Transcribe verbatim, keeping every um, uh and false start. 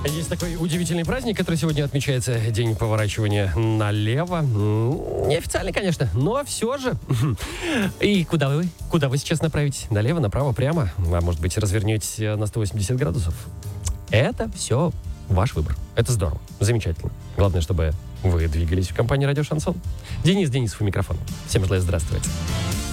Есть такой удивительный праздник, который сегодня отмечается, день поворачивания налево. Неофициальный, конечно, но все же. И куда вы? Куда вы сейчас направите? Налево, направо, прямо? А может быть, развернете на сто восемьдесят градусов? Это все ваш выбор. Это здорово, замечательно. Главное, чтобы вы двигались в компании «Радио Шансон». Денис Денисов у микрофона. Всем желаю здравствовать.